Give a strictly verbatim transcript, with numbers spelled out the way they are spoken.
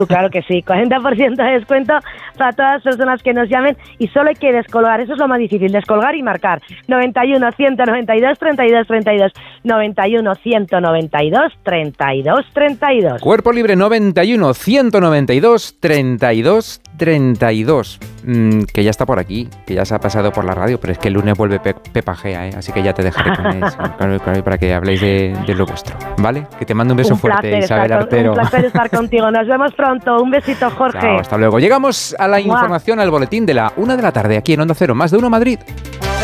Claro que sí, cuarenta por ciento de descuento para todas las personas que nos llamen y solo hay que descolgar, eso es lo más difícil, descolgar y marcar noventa y uno, ciento noventa y dos, treinta y dos, treinta y dos, noventa y uno, ciento noventa y dos, treinta y dos, treinta y dos. Cuerpo Libre noventa y uno, ciento noventa y dos, treinta y dos, treinta y dos, mm, que ya está por aquí, que ya se ha pasado por la radio, pero es que el lunes vuelve Pe- Pepa Gea, ¿eh? Así que ya te dejaré con eso, con- con- para que habléis de, de lo vuestro, ¿vale? Que te mando un beso un fuerte, placer Isabel estar, Artero. Un placer estar contigo, nos vemos pronto, un besito, Jorge. Chao, hasta luego. Llegamos a la información, al boletín de la una de la tarde, aquí en Onda Cero, Más de Uno Madrid.